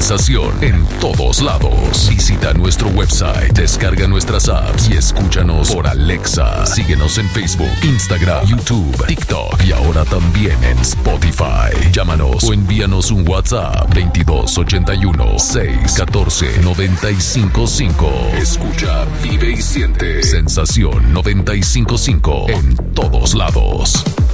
sensación en todos lados. Visita nuestro website, descarga nuestras apps y escúchanos por Alexa. Síguenos en Facebook, Instagram, YouTube, TikTok y ahora también en Spotify. Llámanos o envíanos un WhatsApp 2281 614 955. Escucha, vive y siente Sensación 955 en todos lados.